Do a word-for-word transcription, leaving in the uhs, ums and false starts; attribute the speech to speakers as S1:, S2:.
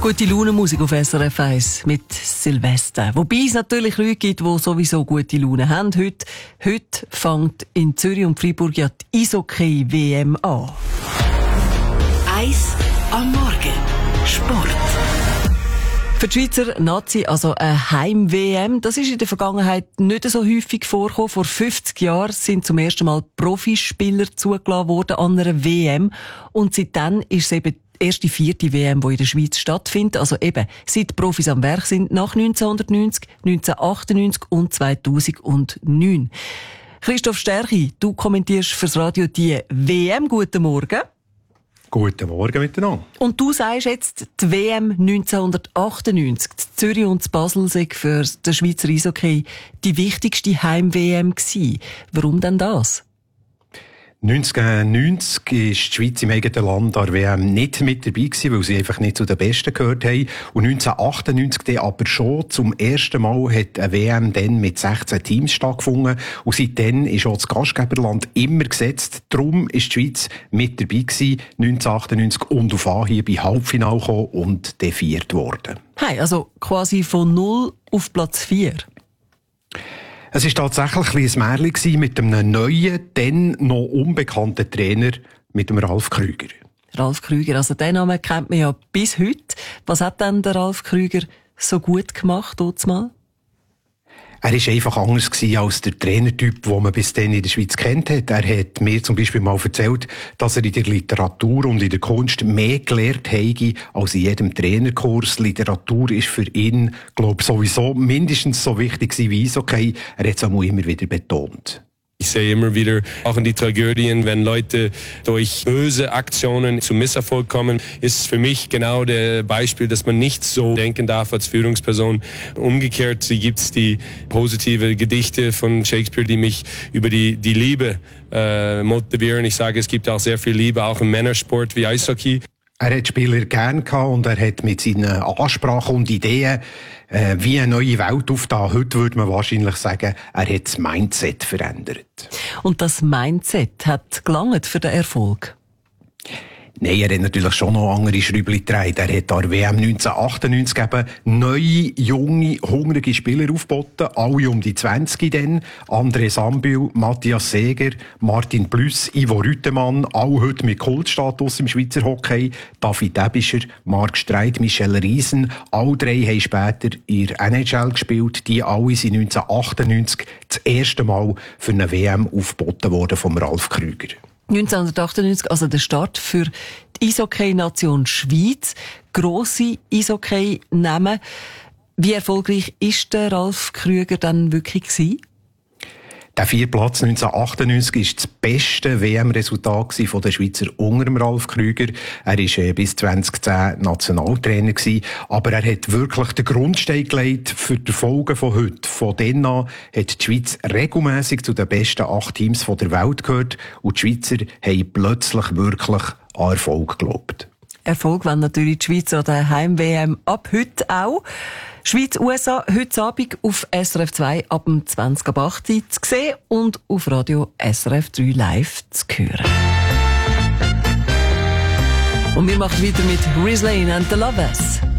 S1: Gute Laune-Musik auf S R F eins mit Silvester. Wobei es natürlich Leute gibt, die sowieso gute Laune haben. Heute, heute fängt in Zürich und Freiburg ja die Eishockey-W M an.
S2: Eis am Morgen. Sport.
S1: Für die Schweizer Nazi, also eine Heim-W M, das ist in der Vergangenheit nicht so häufig vorgekommen. Vor fünfzig Jahren sind zum ersten Mal Profispieler zugelassen worden an einer W M. Und seitdem ist es eben die erste vierte W M, die in der Schweiz stattfindet. Also eben, seit die Profis am Werk sind, nach neunzehnhundertneunzig, neunzehnhundertachtundneunzig und zweitausendneun. Christoph Stärchi, du kommentierst fürs Radio die W M. Guten Morgen.
S3: Guten Morgen miteinander.
S1: Und du sagst jetzt, die W M neunzehnhundertachtundneunzig, die Zürich und die Basel sei für den Schweizer Eishockey die wichtigste Heim-W M gewesen. Warum denn das?
S3: neunzehnhundertneunzig war die Schweiz im eigenen Land an der W M nicht mit dabei gewesen, weil sie einfach nicht zu den Besten gehört haben. Und neunzehnhundertachtundneunzig dann aber schon zum ersten Mal hat eine W M dann mit sechzehn Teams stattgefunden. Und seitdem ist auch das Gastgeberland immer gesetzt. Darum ist die Schweiz mit dabei gewesen, neunzehnhundertachtundneunzig, und auf Anhieb im Halbfinale gekommen und deviert worden.
S1: Hey, also quasi von null auf Platz vier.
S3: Es war tatsächlich ein Märchen mit einem neuen, dann noch unbekannten Trainer, mit dem Ralf Krüger.
S1: Ralf Krüger, also den Namen kennt man ja bis heute. Was hat denn der Ralf Krüger so gut gemacht, dort mal?
S3: Er war einfach anders als der Trainertyp, den man bis dann in der Schweiz kennt hat. Er hat mir zum Beispiel mal erzählt, dass er in der Literatur und in der Kunst mehr gelernt habe als in jedem Trainerkurs. Literatur ist für ihn, glaube ich, sowieso mindestens so wichtig wie Eishockey. Er hat es auch immer wieder betont.
S4: Ich sehe immer wieder, auch in die Tragödien, wenn Leute durch böse Aktionen zum Misserfolg kommen, ist für mich genau der Beispiel, dass man nicht so denken darf als Führungsperson. Umgekehrt gibt es die positive Gedichte von Shakespeare, die mich über die, die Liebe äh, motivieren. Ich sage, es gibt auch sehr viel Liebe, auch im Männersport wie Eishockey.
S3: Er hat Spieler gern gehabt und er hat mit seinen Ansprachen und Ideen äh, wie eine neue Welt aufgetan. Heute würde man wahrscheinlich sagen, er hat das Mindset verändert.
S1: Und das Mindset hat gelangt für den Erfolg?
S3: Nein, er hat natürlich schon noch andere Schräubchen gedreht. Er hat an der W M neunzehnhundertachtundneunzig eben neue, junge, hungrige Spieler aufgeboten. Alle um die zwanzig dann. André Sambil, Matthias Seger, Martin Plüss, Ivo Rüttemann. Alle heute mit Kultstatus im Schweizer Hockey. David Ebischer, Marc Streit, Michel Riesen. Alle drei haben später in der N H L gespielt. Die alle sind neunzehnhundertachtundneunzig das erste Mal für eine W M aufgeboten worden vom Ralf Krüger.
S1: neunzehnhundertachtundneunzig, also der Start für die Eishockey-Nation Schweiz. Grosse Eishockey-Namen. Wie erfolgreich ist der Ralf Krüger dann wirklich gewesen?
S3: Der Vierplatz neunzehnhundertachtundneunzig war das beste W M-Resultat von der Schweizer unter dem Ralf Krüger. Er war äh, bis zweitausendzehn Nationaltrainer gewesen, aber er hat wirklich den Grundstein gelegt für die Folgen von heute. Von dann an hat die Schweiz regelmässig zu den besten acht Teams der Welt gehört und die Schweizer haben plötzlich wirklich an Erfolg geglaubt.
S1: Erfolg wenn natürlich die Schweiz an der Heim-W M ab heute auch. Schweiz-U S A heute Abend auf S R F zwei ab dem zwanzig ab acht zu sehen und auf Radio S R F drei live zu hören. Und wir machen weiter mit Rislane and the Lovers.